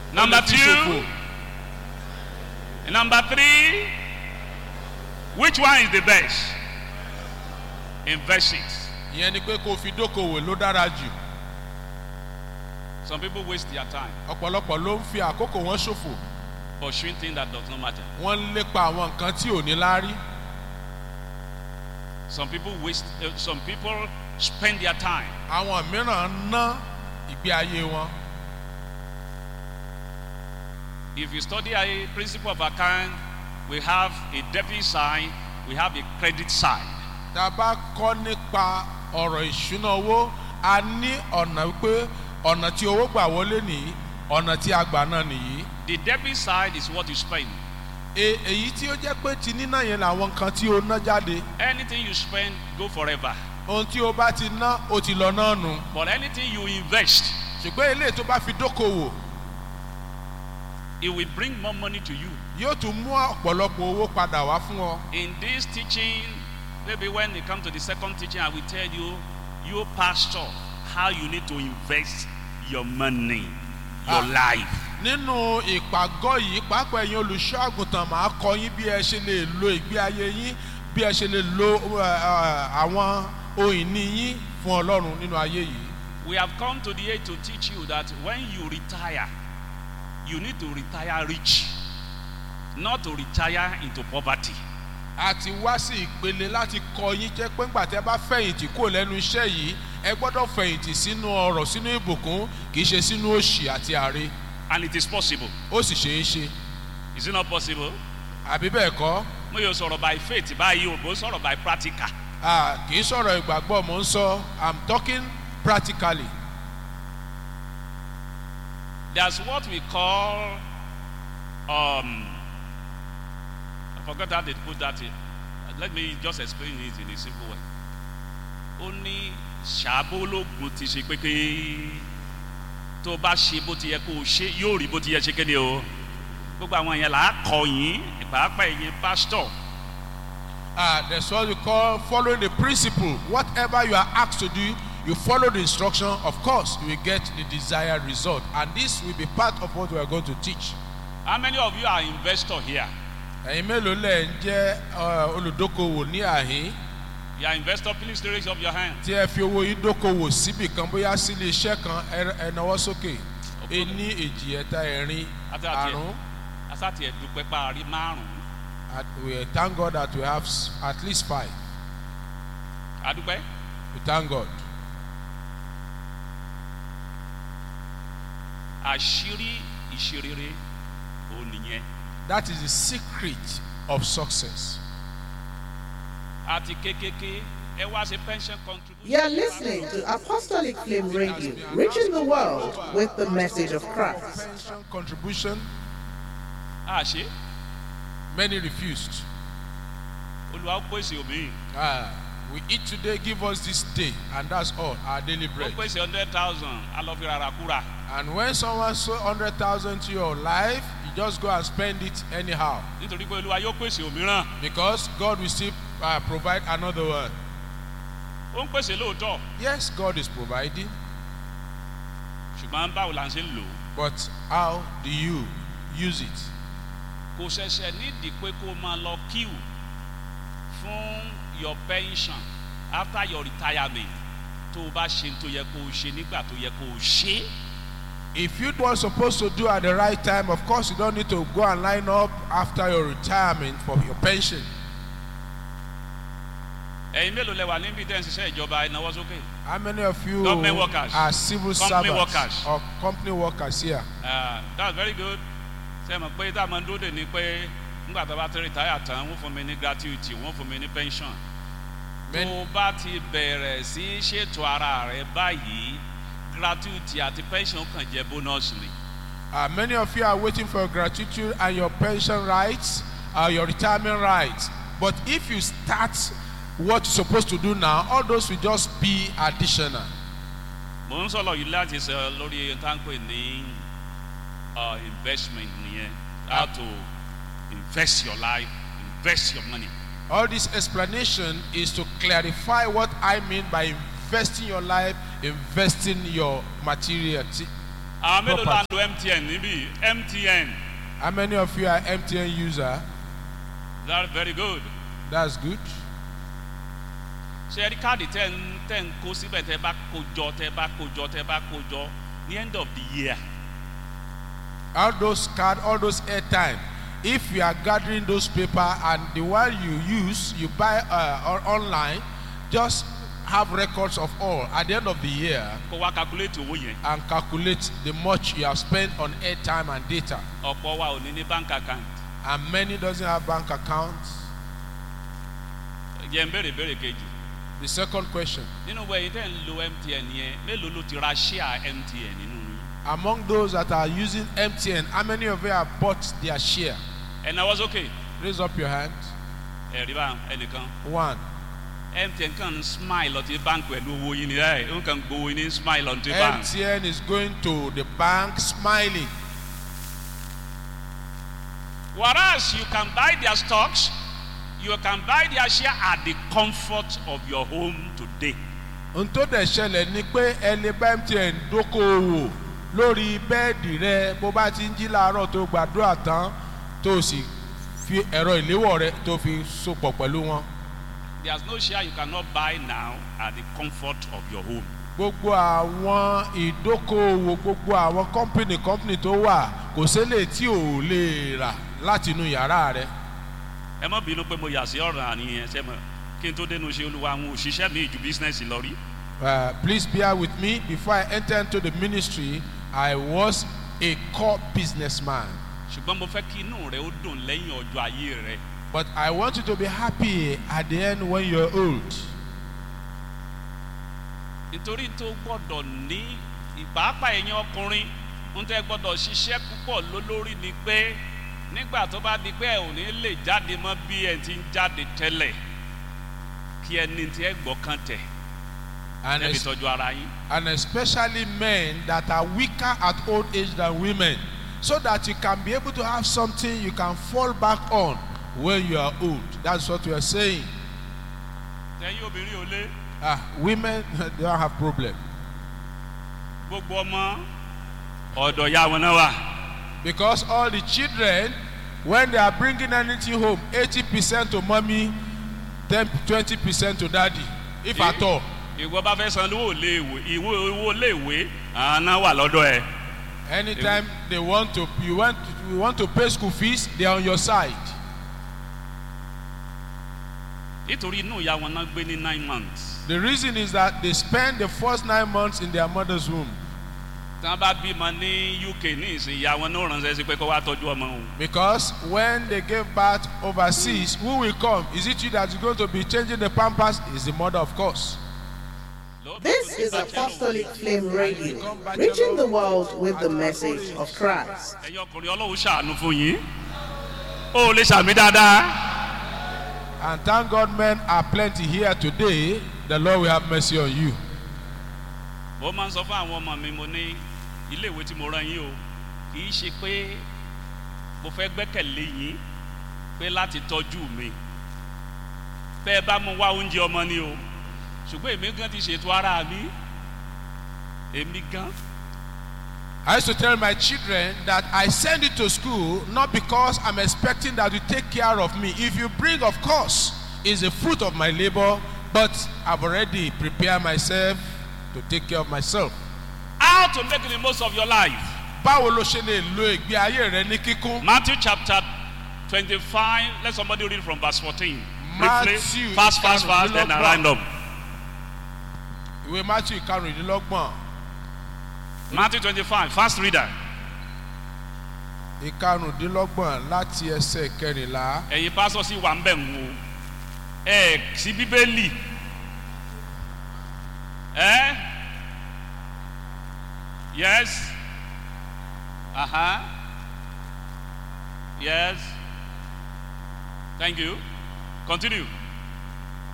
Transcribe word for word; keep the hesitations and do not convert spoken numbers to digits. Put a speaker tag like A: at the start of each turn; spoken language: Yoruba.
A: Number two. Number three. Which one is the best? Invest it.
B: Ìyẹn ni pé kó fi dókòwò ló dára jù.
A: Some people waste their time
B: Ọ̀pọ̀lọpọ̀ ló ń fi àkókò wọn ṣòfò.
A: pursuing things that does not matter.
B: Wọ́n ń lépa àwọn nǹkan tí ò ní láárí.
A: Some people waste. Uh, some people spend their time
B: Àwọn mìíràn ń ná ìgbé ayé wọn.
A: If you study a principle of account, we have a debit side, we have a credit side.
B: Tá a bá kọ́ nípa ọ̀rọ̀ ìṣúná owó, a ní ọ̀nà pé ọ̀nà tí owó gbà wọlé nìyí, ọ̀nà tí a gbà náà nìyí.
A: The debit side is what you spend.
B: E- èyí tí ó jẹ́ pé ti níná yẹn làwọn nǹkan tí ó ná jáde.
A: Anything you spend, go forever.
B: Ohun tí o bá ti ná, o ti lọ náà nù.
A: But anything you invest,
B: Ṣùgbọ́n eléyìí tó bá fi dókòwò,
A: it will bring more money to you.
B: yóò tún mú ọ̀pọ̀lọpọ̀ owó padà wá fún ọ.
A: In this teaching, maybe when they come to the second teaching, I will tell you, you pastor, how you need to invest your money, your
B: Ah.
A: life.
B: Nínú ìpàgọ́ yìí, pàápàá ẹ̀yin olùṣọ́ àgùntàn, màá kọ́ yín bí ẹ ṣe lè lo ìgbé ayé yín, bí ẹ ṣe lè lo eh, eh, àwọn ohun ìní yín fún Ọlọ́run nínú ayé yìí.
A: We have come to the age to teach you that when you retire, you need to retire rich, not to retire into poverty.
B: A ti wá sí ìpele láti kọ́ yín jẹ́ pé ńgbà tí ẹ bá fẹ̀yìntì kúrò lẹ́nu iṣẹ́ yìí, ẹ gbọ́dọ̀ fẹ̀yìntì sínú ọrọ̀, sínú ìbùkún, kì í ṣe sínú òṣì àti àre.
A: And it is possible.
B: Ó sì ṣeé ṣe.
A: Is it not possible?
B: Àbí bẹ́ẹ̀ kọ́?
A: Mo yóò sọ̀rọ̀ by faith báyìí o, mo sọ̀rọ̀ by practical.
B: Ah, kì í sọ̀rọ̀ ìgbàgbọ́, mò ń sọ, I'm talking practically.
A: There's what we call, um, I forgot how they put that in. Let me just explain it in a simple way. Ó ní ṣàbólógún ti ṣe pé ké tó bá ṣe bó ti yẹ kó o ṣe yóò rí bó ti yẹ ṣe kéde o. Gbogbo àwọn yẹn là á kọ yín, pàápàá ẹ̀yin pastor.
B: Ah, that's what we call following the principle. Whatever you are asked to do, you follow the instruction. Of course, you will get the desired result. And this will be part of what we are going to teach.
A: How many of you are investor here?
B: Ẹ̀yin mélòó lẹ̀ ń jẹ́ eh, olùdókòwò ní àhín
A: You are investor, please raise up your hand.
B: tí ẹ fi owó yín dókòwò síbì kan bóyá sí ilé iṣẹ́ kan ẹ- ẹ nawọ́ sókè. Ení, èjì, ẹ̀ta, ẹ̀rin,
A: Àti àti
B: àrún.
A: ẹ̀ àti ẹ̀ dúpẹ́ parí márùn-ún.
B: At- We thank God that we have s- at least five.
A: Adúpẹ́.
B: We thank God.
A: Àṣírí ìṣerere òun nìyẹn.
B: That is the secret of success.
A: Àti kékeré ẹ wá ṣe pension contribution.
C: You're listening to Apostolic Flame Radio, reaching the world with the message of Christ.
B: Pension contribution,
A: Àṣé
B: many refused.
A: Olúwa ó pèsè òmíì.
B: Ah, we eat today, give us this day, and that's all, our daily
A: Ó
B: bread.
A: pèsè hundred thousand alọ́fi rárá kúrà.
B: And when someone sow one hundred thousand to your life, you just go and spend it anyhow.
A: Nítorí pé Olúwa yóò pèsè òmíràn.
B: Because God will still uh, provide another one.
A: Ó ń pèsè lóòótọ́.
B: Yes, God is providing,
A: Ṣùgbọ́n báwo la ń ṣe ń lò ó?
B: but how do you use it?
A: Kò ṣẹ̀ṣẹ̀ nídìí pé kó o máa lọ queue fún your pension after your retirement tó o bá ṣe tó yẹ kó o ṣe nígbà tó yẹ kó o ṣe.
B: If you were supposed to do at the right time, of course, you don't need to go and line up after your retirement for your pension.
A: Ẹ̀yin mélòó lẹ wà níbi tẹ́ ń ṣiṣẹ́ ìjọba ẹ nawọ́ sókè?
B: How many of you
A: Government workers.
B: are civil
A: Company
B: servants
A: workers.
B: or company workers here?
A: Ah, that's very good. Ṣé ẹ mọ̀ pé tá a máa ń dúró dè ní pé nígbà tó bá ti retire tán wọ́n fún mi ní gratuity wọ́n fún mi ní pension. Tó
B: Many,
A: o bá ti bẹ̀rẹ̀ sí í ṣètò ara rẹ báyìí gratuity àti pension kàn jẹ́ bonus ni.
B: uh, many of you are waiting for your gratitude and your pension rights, uh, your retirement rights. But if you start what you're supposed to do now, all those will just be additional.
A: Mo ń sọ̀rọ̀ yìí láti sọ lórí táǹpẹ̀ ní uh, investment nìyẹn. How to invest your life, invest your money.
B: All this explanation is to clarify what I mean by investing your life, investing your material.
A: àwọn mélòó la
B: property.
A: lo M T N níbí M T N.
B: How many of you are M T N user?
A: That's very good.
B: That's good.
A: ṣe ẹ rí káàdì tẹ́ ń tẹ́ ń kó síbẹ̀ tẹ́ bá kó jọ tẹ́ bá kó jọ tẹ́ bá kó jọ ní end of the year.
B: All those card, all those airtime. If you are gathering those paper and the one you use, you buy uh, or online, just have records of all at the end of the year
A: kó wá calculate owó yẹn.
B: and calculate the much you have spent on airtime and data.
A: ọ̀pọ̀ wa ò ní ní bank account.
B: And many doesn't have bank accounts.
A: jẹ́ ń béèrè béèrè kejì.
B: The second question.
A: nínú wẹ̀yìn tẹ́ ń lo M T N yẹn mélòó ló ti ra share M T N nínú yín.
B: Among those that are using M T N, how many of you have bought their share?
A: And I was okay.
B: Raise up your hand.
A: ẹ̀rí bá ẹnìkan.
B: One.
A: M T N kàn ń smile ọtí bank pẹ̀lú owó yín ni ẹ̀ ó kàn gbowó yín ní smile ọtí
B: M
A: bank.
B: T N is going to the bank smiling.
A: Whereas you can buy their stocks, you can buy their share at the comfort of your home today.
B: Ohun tó dẹ̀ ṣẹlẹ̀ ni pé ẹ lè bá M T N dókòwò lórí bẹ́ẹ̀dì rẹ bó bá ti ń jí láàárọ̀ tó gbàdúrà tán tó sì fi ẹ̀rọ ìléwọ́ rẹ tó fi sopọ̀ pẹ̀lú wọn.
A: There's no share you cannot buy now at the comfort of your home.
B: Gbogbo àwọn ìdókòwò gbogbo àwọn kọ́mpìnì kọ́mpìnì tó wà kò ṣẹlẹ̀ tí ò lè rà láti inú yàrá rẹ.
A: ẹ má bínú pé mo yà sí ọ̀ràn àníyàn ṣe mọ̀ kí n tó dénú ṣe olúwa àwọn òṣìṣẹ́ mi ju business lọ rí.
B: Uh, please bear with me. Before I enter into the ministry, I was a core businessman.
A: ṣùgbọ́n mo fẹ́ kí inú rẹ ó dùn lẹ́yìn ọjọ́ ayé rẹ.
B: But I want you to be happy at the end when you're old.
A: nítorí tó gbọ́dọ̀ ní ìpàápàá ẹ̀yin ọkùnrin ń tẹ́ gbọ́dọ̀ ṣiṣẹ́ púpọ̀ lólórí ni pé nígbà tó bá di pé ẹ ò ní lè jáde mọ́ bí ẹ ti ń jáde tẹ́lẹ̀ kí ẹni tí ẹ gbọ́ kàn tẹ̀
B: And,
A: ẹbí
B: es-
A: tọ́jú ara yín.
B: and especially men that are weaker at old age than women, so that you can be able to have something you can fall back on when you are old. That's what we are saying.
A: tẹ̀yìn obìnrin ò lé
B: Ah, women they don't have problem
A: gbogbo ọmọ ọ̀dọ̀ ya wọn náà wà.
B: because all the children, when they are bringing anything home, eighty percent to mommy, ten twenty percent to daddy, if at all.
A: ìwọ bá fẹ́ san owó léèwé ìwé owó léèwé àná wà lọ́dọ̀ ẹ̀.
B: Anytime they want to, you want, you want to pay school fees, they are on your side.
A: nítorí inú ìyá wọn náà gbé ní nine months.
B: The reason is that they spend the first nine months in their mother's womb.
A: tí wọ́n bá bímọ ní U K ní ìsìn ìyá wọn náà ránṣẹ́ sí pé kó wá tọ́jú ọmọ òun.
B: Because when they gave birth overseas, who will come? Is it you that is going to be changing the pampers? Is the mother, of course.
C: This is Apostolic Flame Radio, reaching the world with the message of Christ.
A: ẹ̀yin ọkùnrin ọlọ́run ṣàánú fún yín ó lè ṣàmì dáadáa.
B: And thank God men are plenty here today. The Lord will have mercy on you.
A: mo máa ń sọ fún àwọn ọmọ mi mo ní ilé ìwé tí mo rán yín o kì í ṣe pé mo fẹ́ gbẹ́kẹ̀lé yín pé láti tọ́jú mi bẹ́ ẹ bá mo wá oúnjẹ ọmọ ni o ṣùgbọ́n èmi gan ti ṣètò ara mi èmi gan.
B: I used to tell my children that I send you to school not because I'm expecting that you take care of me. If you bring, of course, is a fruit of my labor, but I've already prepared myself to take care of myself.
A: How to make the most of your life.
B: Báwo ló ṣe lè lo ìgbé ayé rẹ ní kíkún?
A: Matthew chapter twenty-five, let somebody read from verse fourteen. Briefly,
B: Matthew
A: fast, fast, fast, then I round up.
B: Ìwé Matthew ìkarùndínlọ́gbọ̀n.
A: Matthew twenty-five, fast reader.
B: Ìkarùndínlọ́gbọ̀n láti ẹsẹ̀ kẹrìnlá.
A: Ẹ̀yin pásọ̀ sí wà ń bẹ̀ ń wo. Ẹ sí Bíbélì. Ẹ yes. Uh-huh. Yes. Thank you. Continue.